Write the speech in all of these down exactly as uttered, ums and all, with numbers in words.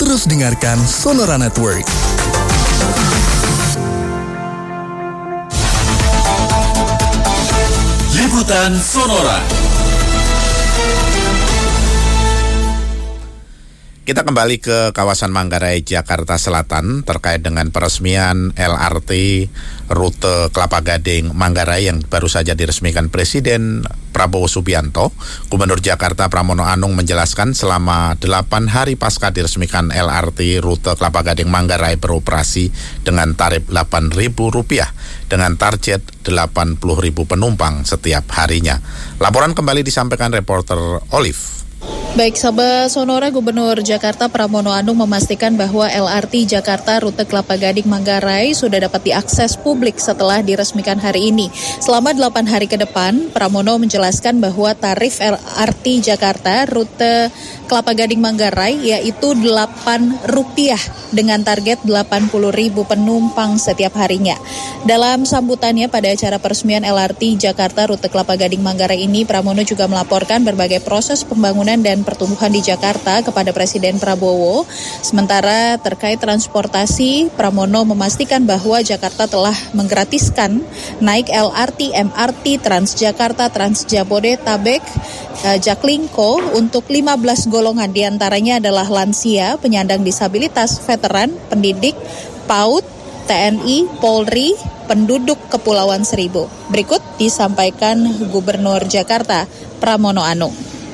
terus dengarkan Sonora Network. Liputan Sonora. Kita kembali ke kawasan Manggarai, Jakarta Selatan terkait dengan peresmian L R T rute Kelapa Gading Manggarai yang baru saja diresmikan Presiden Prabowo Subianto. Gubernur Jakarta Pramono Anung menjelaskan selama delapan hari pasca diresmikan L R T rute Kelapa Gading Manggarai beroperasi dengan tarif delapan ribu rupiah dengan target delapan puluh ribu penumpang setiap harinya. Laporan kembali disampaikan reporter Olive. Baik, sahabat Sonora, Gubernur Jakarta Pramono Anung memastikan bahwa L R T Jakarta rute Kelapa Gading Manggarai sudah dapat diakses publik setelah diresmikan hari ini. Selama delapan hari ke depan, Pramono menjelaskan bahwa tarif L R T Jakarta rute Kelapa Gading Manggarai yaitu delapan rupiah dengan target delapan puluh ribu penumpang setiap harinya. Dalam sambutannya pada acara peresmian L R T Jakarta rute Kelapa Gading Manggarai ini, Pramono juga melaporkan berbagai proses pembangunan dan pertumbuhan di Jakarta kepada Presiden Prabowo. Sementara terkait transportasi, Pramono memastikan bahwa Jakarta telah menggratiskan naik L R T, M R T, Transjakarta, Transjabodetabek, uh, Jaklingko untuk lima belas golongan, diantaranya adalah lansia, penyandang disabilitas, veteran, pendidik, PAUD, T N I, Polri, penduduk Kepulauan Seribu. Berikut disampaikan Gubernur Jakarta Pramono Anung.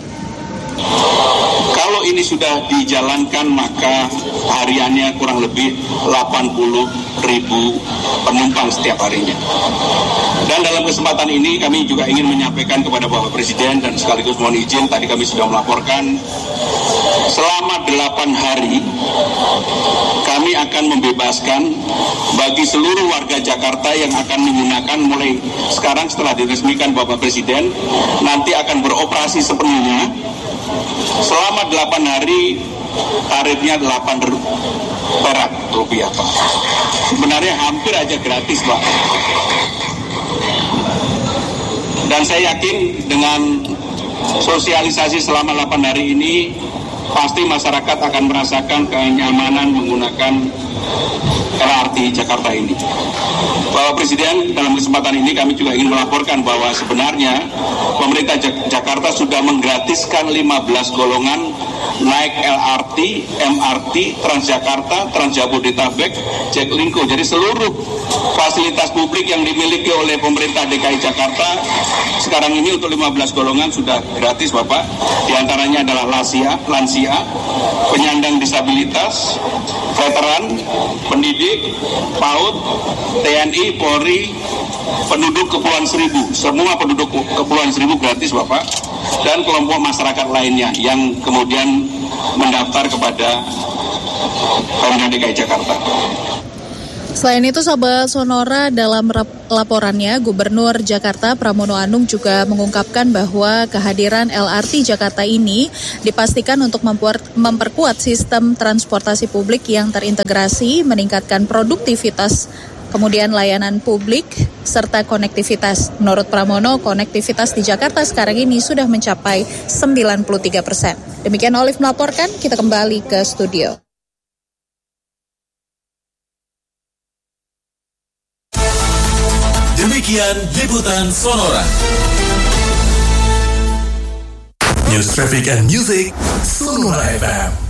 Kalau ini sudah dijalankan maka hariannya kurang lebih delapan puluh ribu penumpang setiap harinya. Dan dalam kesempatan ini kami juga ingin menyampaikan kepada Bapak Presiden dan sekaligus mohon izin, tadi kami sudah melaporkan selama delapan hari kami akan membebaskan bagi seluruh warga Jakarta yang akan menggunakan mulai sekarang setelah diresmikan Bapak Presiden nanti akan beroperasi sepenuhnya. Selama delapan hari tarifnya delapan perak rupiah, Pak. Sebenarnya hampir aja gratis, Pak. Dan saya yakin dengan sosialisasi selama delapan hari ini pasti masyarakat akan merasakan kenyamanan menggunakan L R T Jakarta ini. Bapak Presiden, dalam kesempatan ini kami juga ingin melaporkan bahwa sebenarnya pemerintah Jakarta sudah menggratiskan lima belas golongan naik L R T, M R T, Transjakarta, Transjabodetabek, Jaklingko. Jadi seluruh fasilitas publik yang dimiliki oleh pemerintah D K I Jakarta sekarang ini untuk lima belas golongan sudah gratis, Bapak. Di antaranya adalah lansia, lansia, penyandang disabilitas, veteran, pendidik, PAUD, T N I, Polri, penduduk Kepulauan Seribu. Semua penduduk Kepulauan Seribu gratis, Bapak. Dan kelompok masyarakat lainnya yang kemudian mendaftar kepada Pemda D K I Jakarta. Selain itu, sahabat Sonora, dalam laporannya Gubernur Jakarta Pramono Anung juga mengungkapkan bahwa kehadiran L R T Jakarta ini dipastikan untuk memperkuat sistem transportasi publik yang terintegrasi, meningkatkan produktivitas, kemudian layanan publik, serta konektivitas. Menurut Pramono, konektivitas di Jakarta sekarang ini sudah mencapai sembilan puluh tiga persen. Demikian Olive melaporkan, kita kembali ke studio. Demikian Liputan Sonora. News, Traffic and Music, Sonora F M.